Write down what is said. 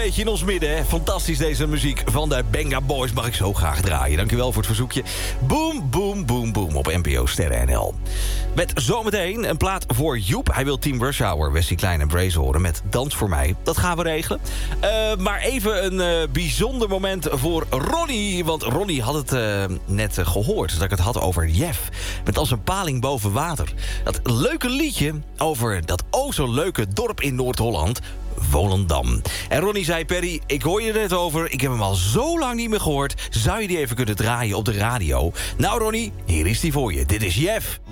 beetje in ons midden, hè? Fantastisch deze muziek van de Benga Boys. Mag ik zo graag draaien. Dankjewel voor het verzoekje. Boom, boom, boom, boom op NPO Sterren NL. Met zometeen een plaat voor Joep. Hij wil Team Rush Hour, Wesley Klein en Brace horen met Dans voor mij. Dat gaan we regelen. Maar even een bijzonder moment voor Ronnie. Want Ronnie had het net gehoord dat ik het had over Jeff. Met als een paling boven water. Dat leuke liedje over dat zo leuke dorp in Noord-Holland, Volendam. En Ronnie zei, Perry, ik hoor je er net over. Ik heb hem al zo lang niet meer gehoord. Zou je die even kunnen draaien op de radio? Nou Ronnie, hier is die voor je. Dit is Jeff.